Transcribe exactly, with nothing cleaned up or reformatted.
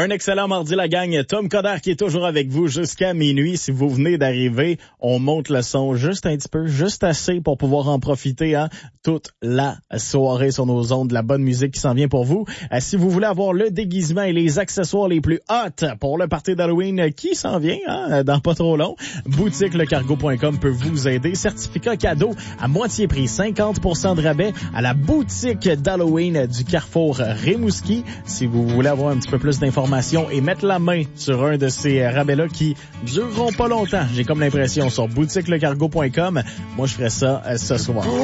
Un excellent mardi, la gang. Tom Coderre qui est toujours avec vous jusqu'à minuit. Si vous venez d'arriver, on monte le son juste un petit peu, juste assez pour pouvoir en profiter hein, toute la soirée sur nos ondes, de la bonne musique qui s'en vient pour vous. Euh, si vous voulez avoir le déguisement et les accessoires les plus hot pour le party d'Halloween qui s'en vient hein, dans pas trop long, boutique le cargo point com peut vous aider. Certificat cadeau à moitié prix, cinquante pour cent de rabais à la boutique d'Halloween du Carrefour Rimouski. Si vous voulez avoir un petit peu plus d'informations et mettre la main sur un de ces rabais-là qui dureront pas longtemps, j'ai comme l'impression, sur boutique le cargo point com. Moi, je ferai ça euh, ce soir.